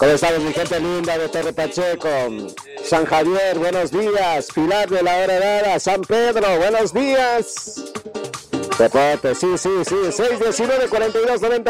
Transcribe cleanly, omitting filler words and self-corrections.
¿Cómo estamos, mi gente linda de Torre Pacheco? San Javier, buenos días. Pilar de la Horadada, San Pedro, buenos días. Deporte, sí, 619-4290.